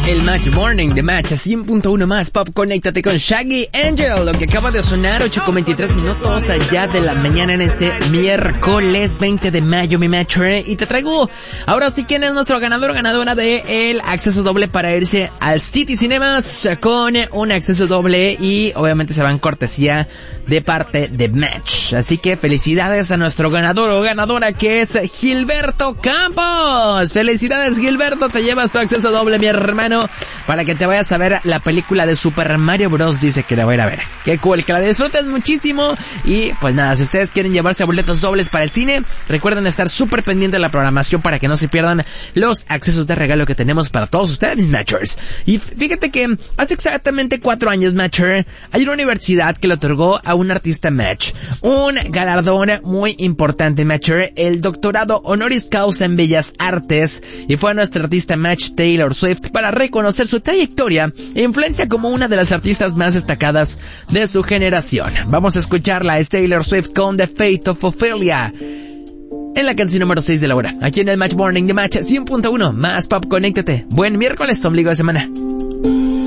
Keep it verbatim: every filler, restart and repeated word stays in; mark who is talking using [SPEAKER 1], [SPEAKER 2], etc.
[SPEAKER 1] El Match Morning de Match cien punto uno más Pop. Conéctate con Shaggy Angel. Lo que acaba de sonar, ocho con veintitrés minutos allá de la mañana en este miércoles veinte de mayo, mi Matcher. Y te traigo ahora sí quién es nuestro ganador o ganadora de el acceso doble para irse al City Cinemas con un acceso doble, y obviamente se va en cortesía de parte de Match. Así que felicidades a nuestro ganador o ganadora, que es Gilberto Campos. Felicidades, Gilberto, te llevas tu acceso doble, mi hermano, para que te vayas a ver la película de Super Mario Bros. Dice que la va a ir a ver. Qué cool, que la disfrutes muchísimo. Y pues nada, si ustedes quieren llevarse boletos dobles para el cine, recuerden estar súper pendientes de la programación para que no se pierdan los accesos de regalo que tenemos para todos ustedes, Matchers. Y fíjate que hace exactamente cuatro años, Matcher, hay una universidad que le otorgó a un artista Match un galardón muy importante, Matcher, el doctorado honoris causa en Bellas Artes, y fue a nuestra artista Match Taylor Swift para reconocer su trayectoria e influencia como una de las artistas más destacadas de su generación. Vamos a escucharla, es Taylor Swift con The Fate of Ophelia, en la canción número seis de la hora, aquí en el Match Morning de Match cien punto uno más Pop. Conéctate. Buen miércoles, ombligo de semana.